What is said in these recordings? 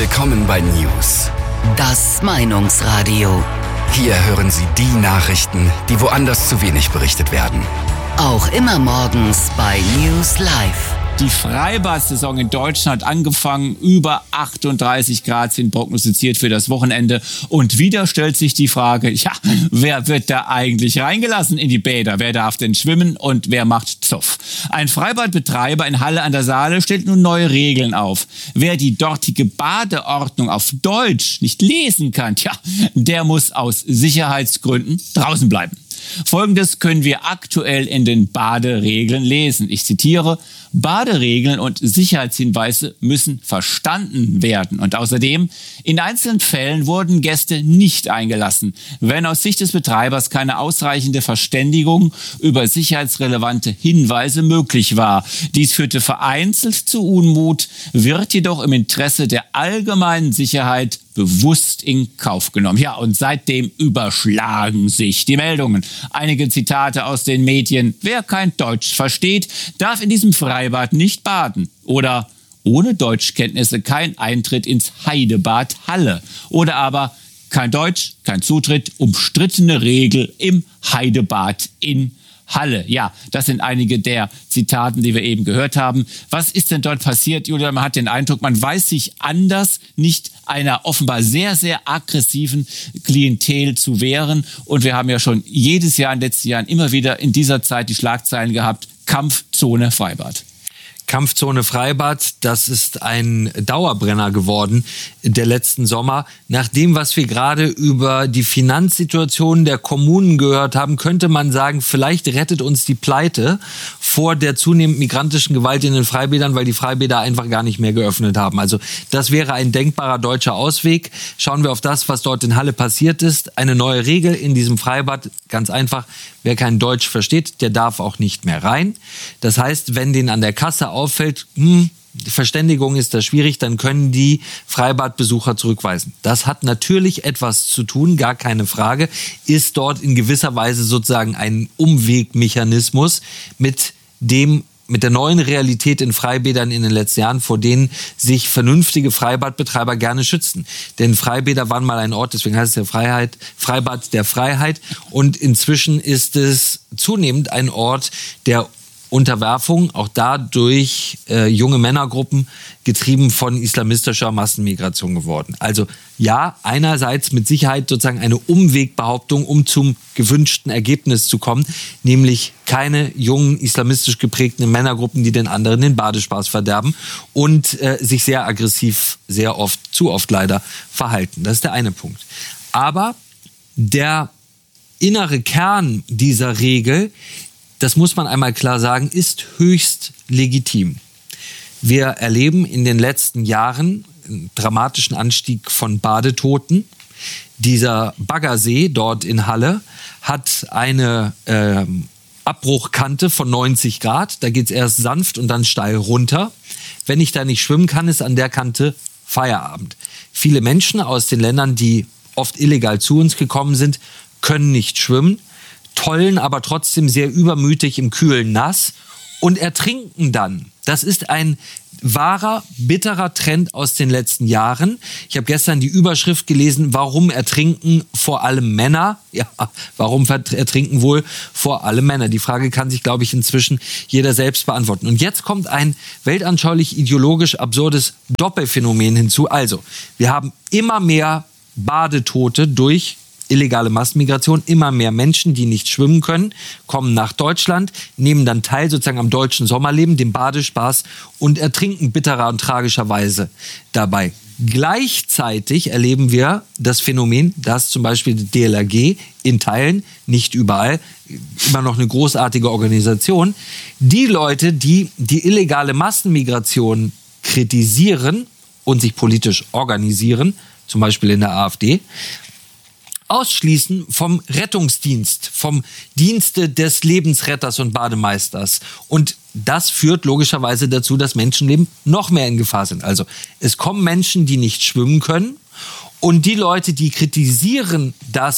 Willkommen bei News. Das Meinungsradio. Hier hören Sie die Nachrichten, die woanders zu wenig berichtet werden. Auch immer morgens bei News Live. Die Freibad-Saison in Deutschland hat angefangen. Über 38 Grad sind prognostiziert für das Wochenende. Und wieder stellt sich die Frage, ja, wer wird da eigentlich reingelassen in die Bäder? Wer darf denn schwimmen und wer macht Zoff? Ein Freibadbetreiber in Halle an der Saale stellt nun neue Regeln auf. Wer die dortige Badeordnung auf Deutsch nicht lesen kann, tja, der muss aus Sicherheitsgründen draußen bleiben. Folgendes können wir aktuell in den Baderegeln lesen. Ich zitiere: Baderegeln und Sicherheitshinweise müssen verstanden werden. Und außerdem, in einzelnen Fällen wurden Gäste nicht eingelassen, wenn aus Sicht des Betreibers keine ausreichende Verständigung über sicherheitsrelevante Hinweise möglich war. Dies führte vereinzelt zu Unmut, wird jedoch im Interesse der allgemeinen Sicherheit bewusst in Kauf genommen. Ja, und seitdem überschlagen sich die Meldungen. Einige Zitate aus den Medien: Wer kein Deutsch versteht, darf in diesem Freibad nicht baden. Oder: ohne Deutschkenntnisse kein Eintritt ins Heidebad Halle. Oder aber: kein Deutsch, kein Zutritt, umstrittene Regel im Heidebad in Halle. Ja, das sind einige der Zitaten, die wir eben gehört haben. Was ist denn dort passiert, Julia? Man hat den Eindruck, man weiß sich anders nicht einer offenbar sehr, sehr aggressiven Klientel zu wehren. Und wir haben ja schon jedes Jahr in den letzten Jahren immer wieder in dieser Zeit die Schlagzeilen gehabt: Kampfzone Freibad. Kampfzone Freibad, das ist ein Dauerbrenner geworden der letzten Sommer. Nach dem, was wir gerade über die Finanzsituation der Kommunen gehört haben, könnte man sagen, vielleicht rettet uns die Pleite vor der zunehmend migrantischen Gewalt in den Freibädern, weil die Freibäder einfach gar nicht mehr geöffnet haben. Also das wäre ein denkbarer deutscher Ausweg. Schauen wir auf das, was dort in Halle passiert ist. Eine neue Regel in diesem Freibad, ganz einfach: Wer kein Deutsch versteht, der darf auch nicht mehr rein. Das heißt, wenn denen an der Kasse auffällt, die Verständigung ist da schwierig, dann können die Freibadbesucher zurückweisen. Das hat natürlich etwas zu tun, gar keine Frage, ist dort in gewisser Weise sozusagen ein Umwegmechanismus mit der neuen Realität in Freibädern in den letzten Jahren, vor denen sich vernünftige Freibadbetreiber gerne schützen. Denn Freibäder waren mal ein Ort, deswegen heißt es ja Freibad der Freiheit. Und inzwischen ist es zunehmend ein Ort der Unterwerfung, auch da durch junge Männergruppen, getrieben von islamistischer Massenmigration geworden. Also ja, einerseits mit Sicherheit sozusagen eine Umwegbehauptung, um zum gewünschten Ergebnis zu kommen, nämlich keine jungen islamistisch geprägten Männergruppen, die den anderen den Badespaß verderben und sich sehr aggressiv, sehr oft, zu oft leider, verhalten. Das ist der eine Punkt. Aber der innere Kern dieser Regel, das muss man einmal klar sagen, ist höchst legitim. Wir erleben in den letzten Jahren einen dramatischen Anstieg von Badetoten. Dieser Baggersee dort in Halle hat eine Abbruchkante von 90 Grad. Da geht es erst sanft und dann steil runter. Wenn ich da nicht schwimmen kann, ist an der Kante Feierabend. Viele Menschen aus den Ländern, die oft illegal zu uns gekommen sind, können nicht schwimmen, tollen aber trotzdem sehr übermütig im kühlen Nass und ertrinken dann. Das ist ein wahrer, bitterer Trend aus den letzten Jahren. Ich habe gestern die Überschrift gelesen: Warum ertrinken vor allem Männer? Ja, warum ertrinken wohl vor allem Männer? Die Frage kann sich, glaube ich, inzwischen jeder selbst beantworten. Und jetzt kommt ein weltanschaulich ideologisch absurdes Doppelphänomen hinzu. Also, wir haben immer mehr Badetote durch illegale Massenmigration. Immer mehr Menschen, die nicht schwimmen können, kommen nach Deutschland, nehmen dann teil sozusagen am deutschen Sommerleben, dem Badespaß, und ertrinken bitterer und tragischerweise dabei. Gleichzeitig erleben wir das Phänomen, dass zum Beispiel die DLRG in Teilen, nicht überall, immer noch eine großartige Organisation, die Leute, die die illegale Massenmigration kritisieren und sich politisch organisieren, zum Beispiel in der AfD, ausschließen vom Rettungsdienst, vom Dienste des Lebensretters und Bademeisters. Und das führt logischerweise dazu, dass Menschenleben noch mehr in Gefahr sind. Also es kommen Menschen, die nicht schwimmen können, und die Leute, die kritisieren, dass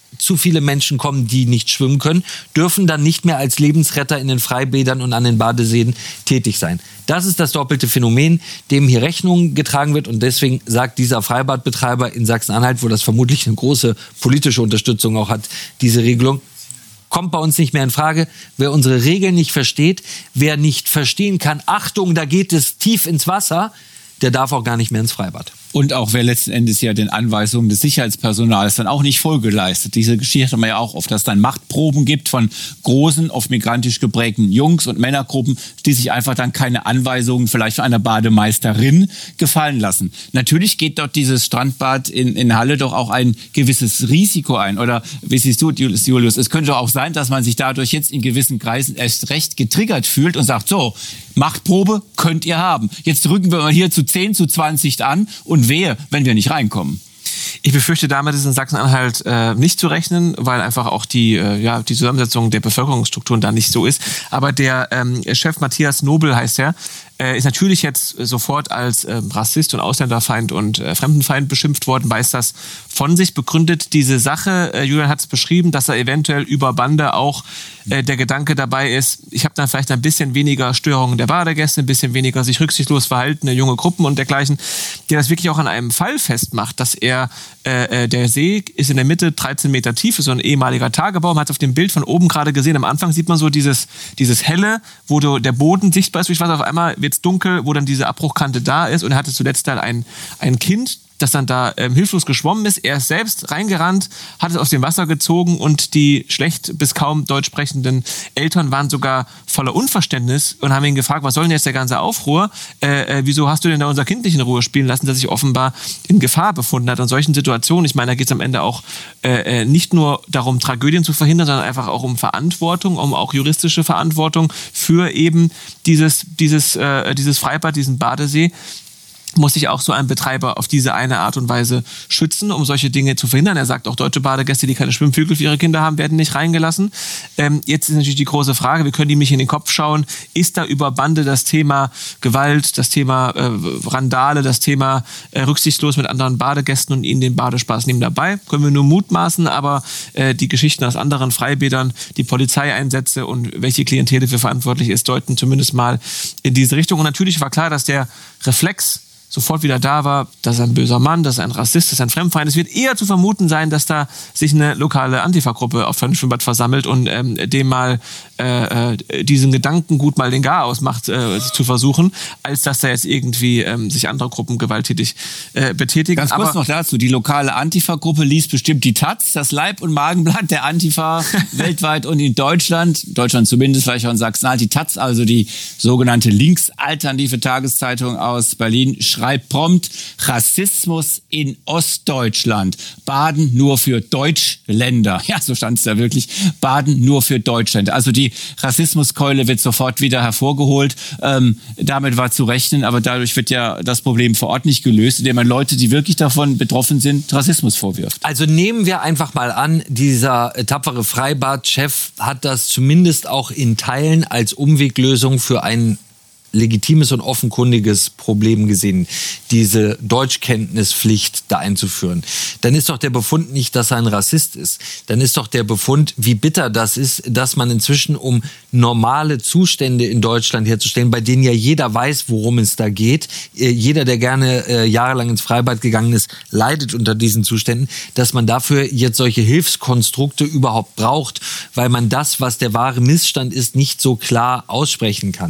zu viele Menschen kommen, die nicht schwimmen können, dürfen dann nicht mehr als Lebensretter in den Freibädern und an den Badeseen tätig sein. Das ist das doppelte Phänomen, dem hier Rechnung getragen wird. Und deswegen sagt dieser Freibadbetreiber in Sachsen-Anhalt, wo das vermutlich eine große politische Unterstützung auch hat, diese Regelung, kommt bei uns nicht mehr in Frage. Wer unsere Regeln nicht versteht, wer nicht verstehen kann, Achtung, da geht es tief ins Wasser, der darf auch gar nicht mehr ins Freibad. Und auch wer letzten Endes ja den Anweisungen des Sicherheitspersonals dann auch nicht Folge leistet. Diese Geschichte haben wir ja auch oft, dass es dann Machtproben gibt von großen, oft migrantisch geprägten Jungs- und Männergruppen, die sich einfach dann keine Anweisungen vielleicht von einer Bademeisterin gefallen lassen. Natürlich geht dort dieses Strandbad in Halle doch auch ein gewisses Risiko ein. Oder wie siehst du, Julius, es könnte auch sein, dass man sich dadurch jetzt in gewissen Kreisen erst recht getriggert fühlt und sagt, so, Machtprobe könnt ihr haben. Jetzt drücken wir mal hier zu 10, zu 20 an und wehe, wenn wir nicht reinkommen. Ich befürchte, damit ist in Sachsen-Anhalt nicht zu rechnen, weil einfach auch die Zusammensetzung der Bevölkerungsstrukturen da nicht so ist. Aber der Chef Matthias Nobel heißt er, ist natürlich jetzt sofort als Rassist und Ausländerfeind und Fremdenfeind beschimpft worden, weiß das von sich, begründet diese Sache. Julian hat es beschrieben, dass er eventuell über Bande auch der Gedanke dabei ist, ich habe dann vielleicht ein bisschen weniger Störungen der Badegäste, ein bisschen weniger sich rücksichtslos verhaltene junge Gruppen und dergleichen, der das wirklich auch an einem Fall festmacht, dass er, der See ist in der Mitte 13 Meter tief, ist so ein ehemaliger Tagebau, man hat es auf dem Bild von oben gerade gesehen, am Anfang sieht man so dieses helle, wo der Boden sichtbar ist durch Wasser, auf einmal wird es dunkel, wo dann diese Abbruchkante da ist und er hatte zuletzt dann ein Kind, das dann da hilflos geschwommen ist. Er ist selbst reingerannt, hat es aus dem Wasser gezogen und die schlecht bis kaum deutsch sprechenden Eltern waren sogar voller Unverständnis und haben ihn gefragt, was soll denn jetzt der ganze Aufruhr? Wieso hast du denn da unser Kind nicht in Ruhe spielen lassen, das sich offenbar in Gefahr befunden hat? In solchen Situationen, ich meine, da geht es am Ende auch nicht nur darum, Tragödien zu verhindern, sondern einfach auch um Verantwortung, um auch juristische Verantwortung für eben dieses Freibad, diesen Badesee. Muss sich auch so ein Betreiber auf diese eine Art und Weise schützen, um solche Dinge zu verhindern. Er sagt auch, deutsche Badegäste, die keine Schwimmflügel für ihre Kinder haben, werden nicht reingelassen. Jetzt ist natürlich die große Frage, wir können die mich in den Kopf schauen, ist da über Bande das Thema Gewalt, das Thema Randale, das Thema rücksichtslos mit anderen Badegästen und ihnen den Badespaß nehmen dabei? Können wir nur mutmaßen, aber die Geschichten aus anderen Freibädern, die Polizeieinsätze und welche Klientel dafür verantwortlich ist, deuten zumindest mal in diese Richtung. Und natürlich war klar, dass der Reflex sofort wieder da war, das ist ein böser Mann, das ist ein Rassist, das ist ein Fremdfeind. Es wird eher zu vermuten sein, dass da sich eine lokale Antifa-Gruppe auf einem Schwimmbad versammelt und dem mal diesen Gedankengut mal den Garaus macht, zu versuchen, als dass da jetzt irgendwie sich andere Gruppen gewalttätig betätigen. Ganz kurz noch dazu, die lokale Antifa-Gruppe liest bestimmt die Taz, das Leib- und Magenblatt der Antifa weltweit und in Deutschland zumindest, vielleicht auch in Sachsen-Anhalt, die Taz, also die sogenannte linksalternative Tageszeitung aus Berlin, schreibt prompt, Rassismus in Ostdeutschland. Baden nur für Deutschländer. Ja, so stand es da wirklich. Baden nur für Deutschländer. Also die Rassismuskeule wird sofort wieder hervorgeholt. Damit war zu rechnen, aber dadurch wird ja das Problem vor Ort nicht gelöst, indem man Leute, die wirklich davon betroffen sind, Rassismus vorwirft. Also nehmen wir einfach mal an, dieser tapfere Freibadchef hat das zumindest auch in Teilen als Umweglösung für ein legitimes und offenkundiges Problem gesehen, diese Deutschkenntnispflicht da einzuführen. Dann ist doch der Befund nicht, dass er ein Rassist ist. Dann ist doch der Befund, wie bitter das ist, dass man inzwischen, um normale Zustände in Deutschland herzustellen, bei denen ja jeder weiß, worum es da geht, jeder, der gerne jahrelang ins Freibad gegangen ist, leidet unter diesen Zuständen, dass man dafür jetzt solche Hilfskonstrukte überhaupt braucht, weil man das, was der wahre Missstand ist, nicht so klar aussprechen kann.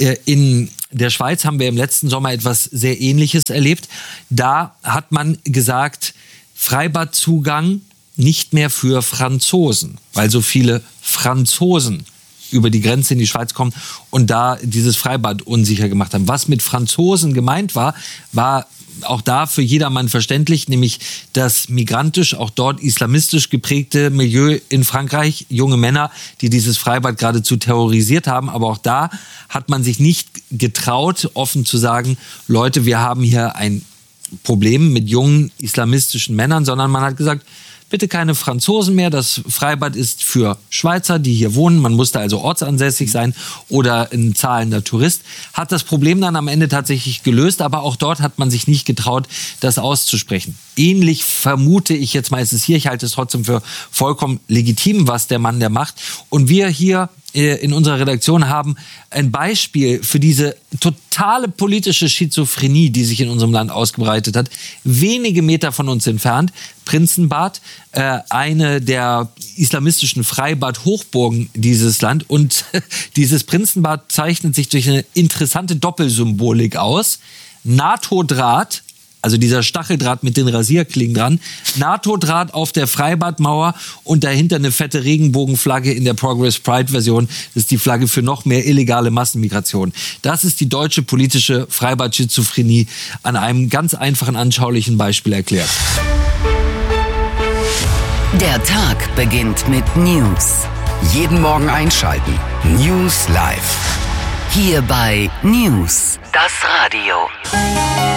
In der Schweiz haben wir im letzten Sommer etwas sehr Ähnliches erlebt. Da hat man gesagt, Freibadzugang nicht mehr für Franzosen, weil so viele Franzosen über die Grenze in die Schweiz kommen und da dieses Freibad unsicher gemacht haben. Was mit Franzosen gemeint war auch da für jedermann verständlich, nämlich das migrantisch, auch dort islamistisch geprägte Milieu in Frankreich, junge Männer, die dieses Freibad geradezu terrorisiert haben. Aber auch da hat man sich nicht getraut, offen zu sagen, Leute, wir haben hier ein Problem mit jungen islamistischen Männern, sondern man hat gesagt, bitte keine Franzosen mehr. Das Freibad ist für Schweizer, die hier wohnen. Man musste also ortsansässig sein oder ein zahlender Tourist. Hat das Problem dann am Ende tatsächlich gelöst, aber auch dort hat man sich nicht getraut, das auszusprechen. Ähnlich vermute ich jetzt mal, ist es hier. Ich halte es trotzdem für vollkommen legitim, was der Mann da macht. Und wir hier in unserer Redaktion haben ein Beispiel für diese totale politische Schizophrenie, die sich in unserem Land ausgebreitet hat. Wenige Meter von uns entfernt, Prinzenbad, eine der islamistischen Freibad-Hochburgen dieses Land. Und dieses Prinzenbad zeichnet sich durch eine interessante Doppelsymbolik aus. NATO-Draht, also dieser Stacheldraht mit den Rasierklingen dran, NATO-Draht auf der Freibadmauer und dahinter eine fette Regenbogenflagge in der Progress Pride-Version. Das ist die Flagge für noch mehr illegale Massenmigration. Das ist die deutsche politische Freibad-Schizophrenie an einem ganz einfachen, anschaulichen Beispiel erklärt. Der Tag beginnt mit News. Jeden Morgen einschalten. News Live. Hier bei News, das Radio.